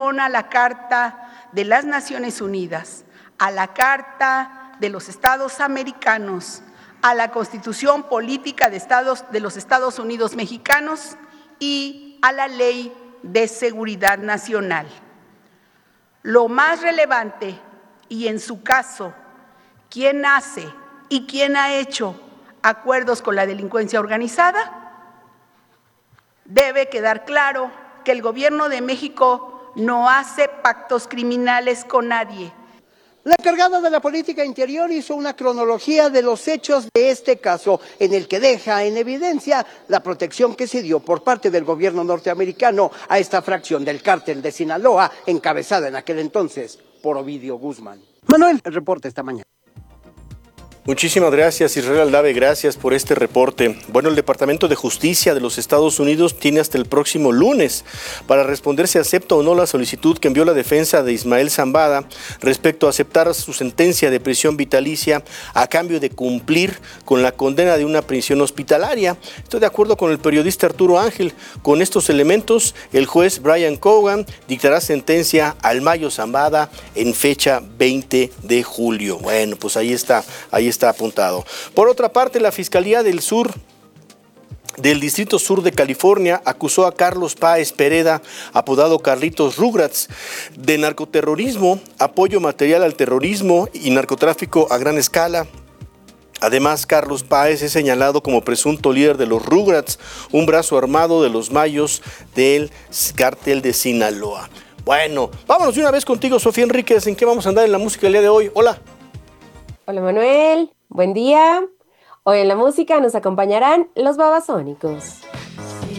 violación a la Carta de las Naciones Unidas, a la Carta de los Estados Americanos, a la Constitución Política de los Estados Unidos Mexicanos y a la Ley de Seguridad Nacional. Lo más relevante, y en su caso, ¿quién hace y quién ha hecho acuerdos con la delincuencia organizada? Debe quedar claro que el Gobierno de México no hace pactos criminales con nadie. La encargada de la política interior hizo una cronología de los hechos de este caso, en el que deja en evidencia la protección que se dio por parte del gobierno norteamericano a esta fracción del cártel de Sinaloa, encabezada en aquel entonces por Ovidio Guzmán. Manuel, el reporte esta mañana. Muchísimas gracias, Israel Aldave, gracias por este reporte. Bueno, el Departamento de Justicia de los Estados Unidos tiene hasta el próximo lunes para responder si acepta o no la solicitud que envió la defensa de Ismael Zambada respecto a aceptar su sentencia de prisión vitalicia a cambio de cumplir con la condena de una prisión hospitalaria. Estoy de acuerdo con el periodista Arturo Ángel. Con estos elementos, el juez Brian Cogan dictará sentencia al Mayo Zambada en fecha 20 de julio. Bueno, pues ahí está apuntado. Por otra parte, la Fiscalía del Distrito Sur de California acusó a Carlos Páez Pereda, apodado Carlitos Rugrats, de narcoterrorismo, apoyo material al terrorismo y narcotráfico a gran escala. Además, Carlos Páez es señalado como presunto líder de los Rugrats, un brazo armado de los mayos del cártel de Sinaloa. Bueno, vámonos de una vez contigo, Sofía Enríquez. ¿En qué vamos a andar en la música el día de hoy? Hola. Hola Manuel, buen día. Hoy en la música nos acompañarán los Babasónicos.